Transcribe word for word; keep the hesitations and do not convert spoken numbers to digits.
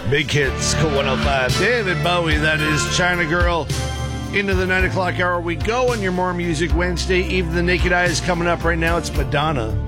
Big hits, Cool one oh five. David Bowie, that is China Girl. Into the nine o'clock hour we go on your More Music Wednesday. Even the Naked Eye is coming up right now. It's Madonna.